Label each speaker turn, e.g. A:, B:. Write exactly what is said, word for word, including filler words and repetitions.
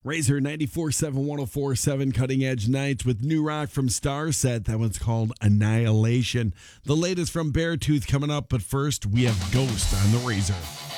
A: Razor ninety-four point seven, one oh four point seven Cutting Edge Nights with new rock from Starset. That one's called Annihilation. The latest from Beartooth coming up, but first we have Ghost on the Razor.